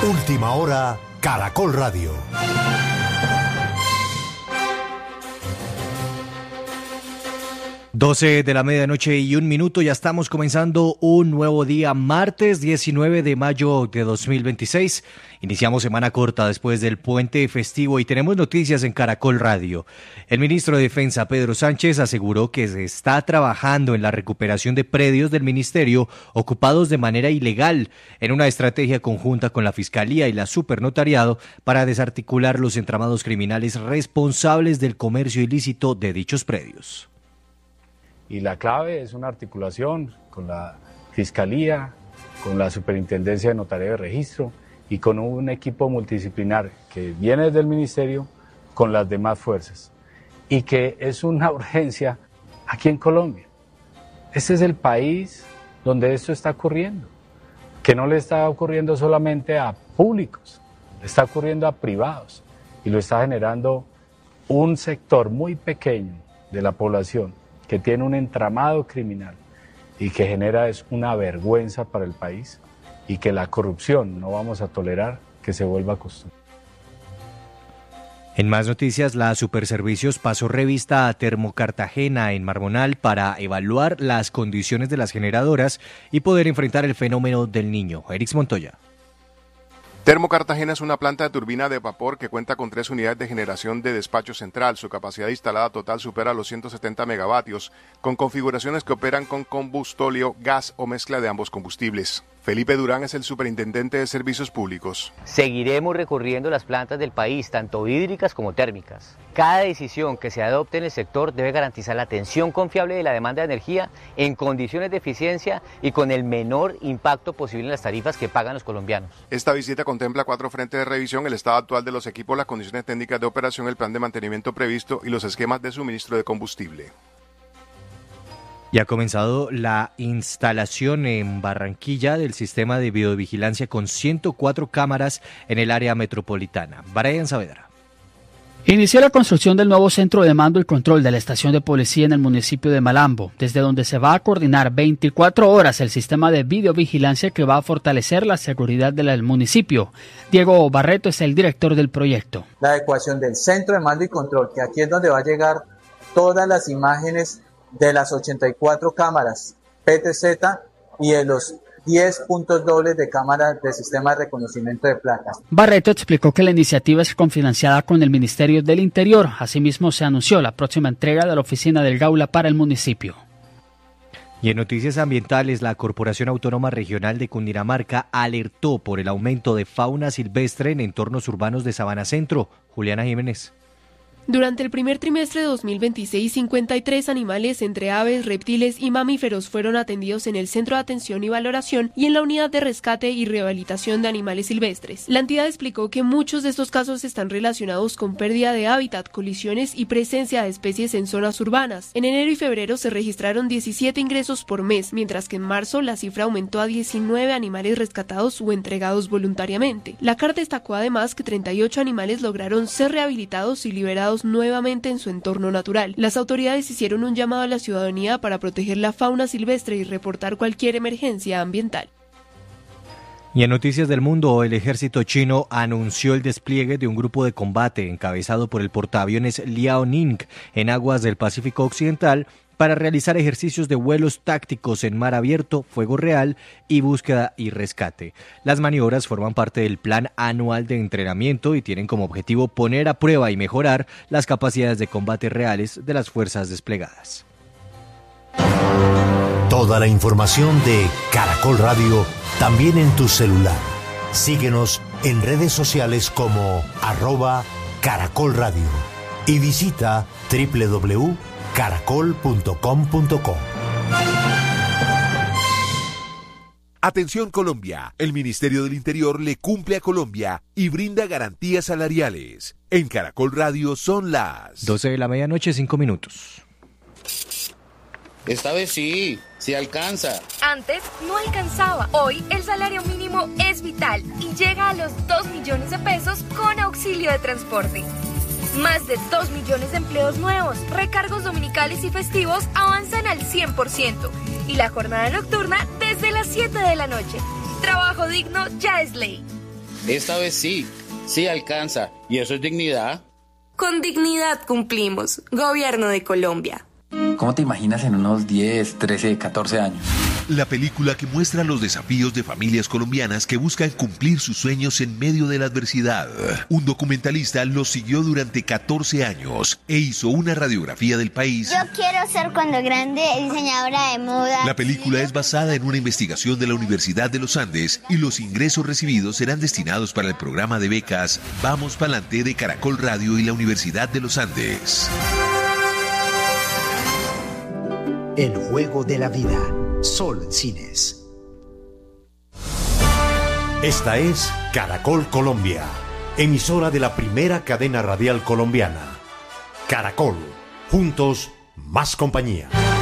Última hora, Caracol Radio. 12 de la medianoche y 1 minuto, ya estamos comenzando un nuevo día, martes 19 de mayo de 2026. Iniciamos semana corta después del puente festivo y tenemos noticias en Caracol Radio. El ministro de Defensa, Pedro Sánchez, aseguró que se está trabajando en la recuperación de predios del ministerio ocupados de manera ilegal en una estrategia conjunta con la Fiscalía y la Supernotariado para desarticular los entramados criminales responsables del comercio ilícito de dichos predios. Y la clave es una articulación con la Fiscalía, con la Superintendencia de Notaría de Registro y con un equipo multidisciplinar que viene desde el Ministerio con las demás fuerzas. Y que es una urgencia aquí en Colombia. Este es el país donde esto está ocurriendo, que no le está ocurriendo solamente a públicos, le está ocurriendo a privados y lo está generando un sector muy pequeño de la población que tiene un entramado criminal y que genera es una vergüenza para el país y que la corrupción no vamos a tolerar que se vuelva costumbre. En más noticias, la Superservicios pasó revista a Termocartagena en Marmonal para evaluar las condiciones de las generadoras y poder enfrentar el fenómeno del Niño. Erix Montoya. Termocartagena es una planta de turbina de vapor que cuenta con 3 unidades de generación de despacho central. Su capacidad instalada total supera los 170 megavatios, con configuraciones que operan con combustóleo, gas o mezcla de ambos combustibles. Felipe Durán es el superintendente de Servicios Públicos. Seguiremos recorriendo las plantas del país, tanto hídricas como térmicas. Cada decisión que se adopte en el sector debe garantizar la atención confiable de la demanda de energía en condiciones de eficiencia y con el menor impacto posible en las tarifas que pagan los colombianos. Esta visita contempla 4 frentes de revisión: el estado actual de los equipos, las condiciones técnicas de operación, el plan de mantenimiento previsto y los esquemas de suministro de combustible. Ya ha comenzado la instalación en Barranquilla del sistema de videovigilancia con 104 cámaras en el área metropolitana. Brian Saavedra. Inició la construcción del nuevo centro de mando y control de la estación de policía en el municipio de Malambo, desde donde se va a coordinar 24 horas el sistema de videovigilancia que va a fortalecer la seguridad del municipio. Diego Barreto es el director del proyecto. La adecuación del centro de mando y control, que aquí es donde va a llegar todas las imágenes de las 84 cámaras PTZ y de los 10 puntos dobles de cámaras de sistema de reconocimiento de placas. Barreto explicó que la iniciativa es cofinanciada con el Ministerio del Interior. Asimismo, se anunció la próxima entrega de la oficina del Gaula para el municipio. Y en noticias ambientales, la Corporación Autónoma Regional de Cundinamarca alertó por el aumento de fauna silvestre en entornos urbanos de Sabana Centro. Juliana Jiménez. Durante el primer trimestre de 2026, 53 animales entre aves, reptiles y mamíferos fueron atendidos en el Centro de Atención y Valoración y en la Unidad de Rescate y Rehabilitación de Animales Silvestres. La entidad explicó que muchos de estos casos están relacionados con pérdida de hábitat, colisiones y presencia de especies en zonas urbanas. En enero y febrero se registraron 17 ingresos por mes, mientras que en marzo la cifra aumentó a 19 animales rescatados o entregados voluntariamente. La CAR destacó además que 38 animales lograron ser rehabilitados y liberados nuevamente en su entorno natural. Las autoridades hicieron un llamado a la ciudadanía para proteger la fauna silvestre y reportar cualquier emergencia ambiental. Y en noticias del mundo, el ejército chino anunció el despliegue de un grupo de combate encabezado por el portaaviones Liaoning en aguas del Pacífico Occidental para realizar ejercicios de vuelos tácticos en mar abierto, fuego real y búsqueda y rescate. Las maniobras forman parte del plan anual de entrenamiento y tienen como objetivo poner a prueba y mejorar las capacidades de combate reales de las fuerzas desplegadas. Toda la información de Caracol Radio también en tu celular. Síguenos en redes sociales como @Caracol Radio y visita www.caracol.com.co. Atención Colombia, el Ministerio del Interior le cumple a Colombia y brinda garantías salariales. En Caracol Radio son las 12 de la medianoche, 5 minutos. Esta vez sí alcanza. Antes no alcanzaba. Hoy el salario mínimo es vital y llega a los 2 millones de pesos con auxilio de transporte. Más de 2 millones de empleos nuevos, recargos dominicales y festivos avanzan al 100% y la jornada nocturna desde las 7 de la noche. Trabajo digno ya es ley. Esta vez sí alcanza. Y eso es dignidad. Con dignidad cumplimos. Gobierno de Colombia. ¿Cómo te imaginas en unos 10, 13, 14 años? La película que muestra los desafíos de familias colombianas que buscan cumplir sus sueños en medio de la adversidad. Un documentalista los siguió durante 14 años e hizo una radiografía del país. Yo quiero ser cuando grande diseñadora de moda. La película es basada en una investigación de la Universidad de los Andes y los ingresos recibidos serán destinados para el programa de becas Vamos Pa'lante de Caracol Radio y la Universidad de los Andes. El juego de la vida. Sol Cines. Esta es Caracol Colombia, emisora de la primera cadena radial colombiana. Caracol, juntos, más compañía.